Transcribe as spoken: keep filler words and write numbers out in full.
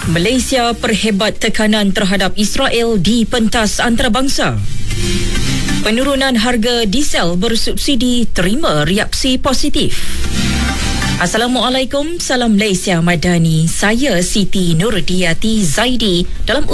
Malaysia perhebat tekanan terhadap Israel di pentas antarabangsa. Penurunan harga diesel bersubsidi terima reaksi positif. Assalamualaikum, salam Malaysia Madani. Saya Siti Nurdiati Zaidi dalam